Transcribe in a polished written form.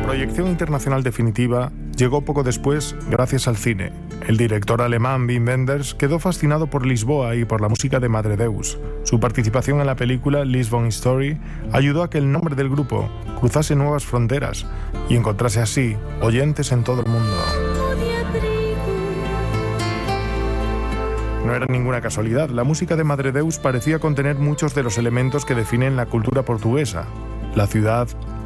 proyección internacional definitiva llegó poco después gracias al cine. El director alemán Wim Wenders quedó fascinado por Lisboa y por la música de Madre Deus. Su participación en la película Lisbon Story ayudó a que el nombre del grupo cruzase nuevas fronteras y encontrase así oyentes en todo el mundo. No era ninguna casualidad, la música de Madre Deus parecía contener muchos de los elementos que definen la cultura portuguesa: la ciudad,